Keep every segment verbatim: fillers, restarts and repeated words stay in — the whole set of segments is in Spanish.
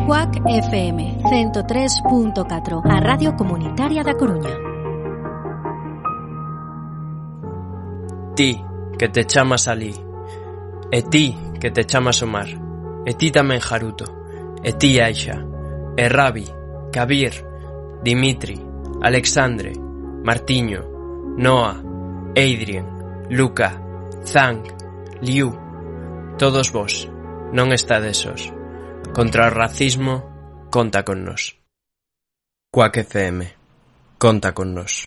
Cuac F M ciento tres punto catro, a Radio Comunitaria da Coruña. Ti, que te chamas Ali, e ti, que te chamas Omar, e ti tamén Haruto, e ti Aisha, e Rabi, Kabir, Dimitri, Alexandre, Martiño, Noah, Adrien, Luca, Zhang, Liu, todos vos, non estades sós. Contra o racismo, conta con nos. Cuac F M, conta con nos.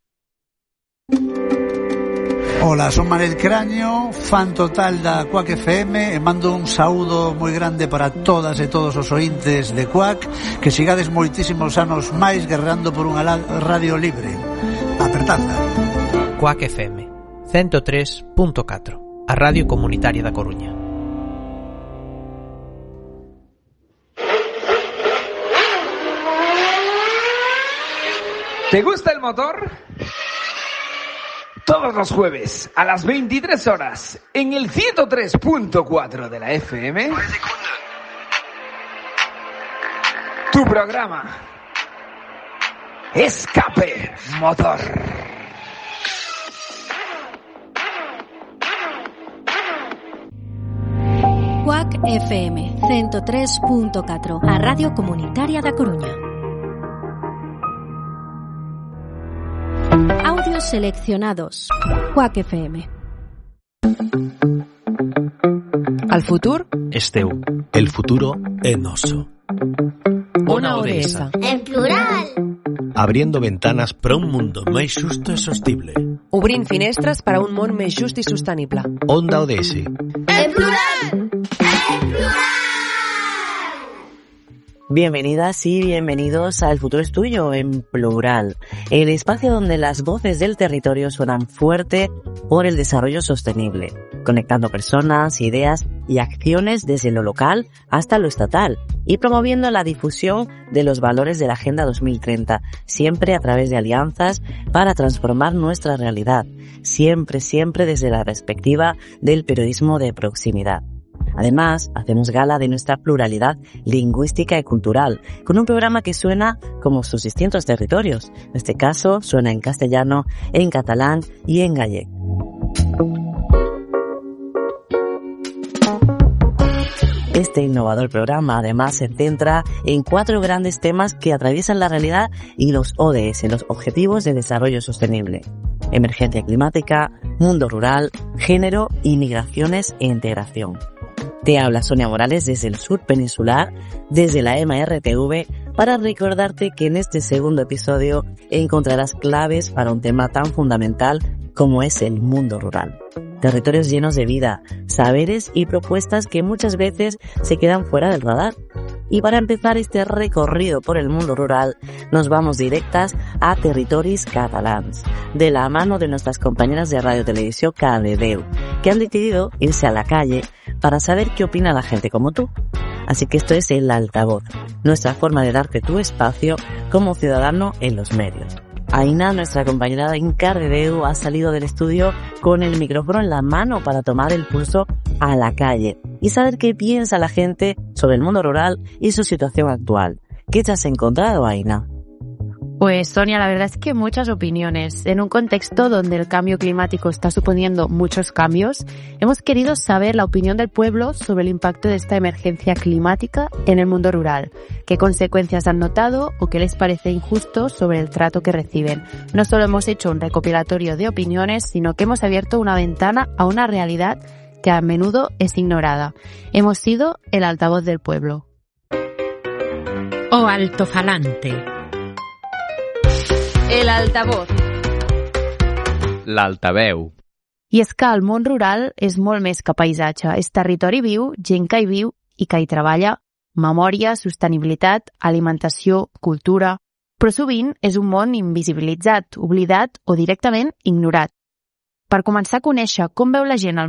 Ola, son Manel Cráneo, fan total da Cuac F M, e mando un saúdo moi grande para todas e todos os ointes de Cuac, que sigades moitísimos anos máis guerrando por unha radio libre. Apertadla. Cuac F M ciento tres punto catro, a Radio Comunitaria da Coruña. ¿Te gusta el motor? Todos los jueves a las veintitrés horas en el ciento tres punto cuatro de la F M. Tu programa Escape Motor. Cuac F M ciento tres punto catro, a Radio Comunitaria da Coruña. Audios seleccionados. Cuac F M. El futur és teu. El futuro é noso. Ona O D S. En plural. Abriendo ventanas para un mundo máis xusto e sostible. Obrint finestres para un món més just i sostenible. Onda O D S. En plural. En plural. Bienvenidas y bienvenidos a El futuro es tuyo, en plural, el espacio donde las voces del territorio suenan fuerte por el desarrollo sostenible, conectando personas, ideas y acciones desde lo local hasta lo estatal y promoviendo la difusión de los valores de la Agenda dos mil treinta, siempre a través de alianzas para transformar nuestra realidad, siempre, siempre desde la perspectiva del periodismo de proximidad. Además, hacemos gala de nuestra pluralidad lingüística y cultural, con un programa que suena como sus distintos territorios. En este caso, suena en castellano, en catalán y en gallego. Este innovador programa además se centra en cuatro grandes temas que atraviesan la realidad y los O D S, los Objetivos de Desarrollo Sostenible: emergencia climática, mundo rural, género y migraciones e integración. Te habla Sonia Morales desde el sur peninsular, desde la M R T V, para recordarte que en este segundo episodio encontrarás claves para un tema tan fundamental como es el mundo rural. Territorios llenos de vida, saberes y propuestas que muchas veces se quedan fuera del radar. Y para empezar este recorrido por el mundo rural, nos vamos directas a territoris catalans, de la mano de nuestras compañeras de Radio Televisión Cardedeu, que han decidido irse a la calle para saber qué opina la gente como tú. Así que esto es El Altavoz, nuestra forma de darte tu espacio como ciudadano en los medios. Aina, nuestra compañera en Cardedeu, ha salido del estudio con el micrófono en la mano para tomar el pulso a la calle y saber qué piensa la gente sobre el mundo rural y su situación actual. ¿Qué te has encontrado, Aina? Pues Sonia, la verdad es que muchas opiniones. En un contexto donde el cambio climático está suponiendo muchos cambios, hemos querido saber la opinión del pueblo sobre el impacto de esta emergencia climática en el mundo rural, qué consecuencias han notado o qué les parece injusto sobre el trato que reciben. No solo hemos hecho un recopilatorio de opiniones, sino que hemos abierto una ventana a una realidad que a menudo es ignorada. Hemos sido el altavoz del pueblo. O altofalante. El altavoz. L'altaveu. I és que el món rural és molt més que paisatge. És territori viu, gent que hi viu i que hi treballa, memòria, sostenibilitat, alimentació, cultura. Però sovint és un món invisibilitzat, oblidat o directament ignorat. Per començar a conèixer com veu la gent el